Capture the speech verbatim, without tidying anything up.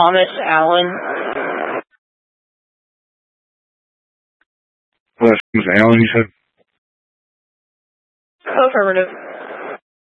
Thomas Allen. Well, that's Thomas Allen, you said? Affirmative.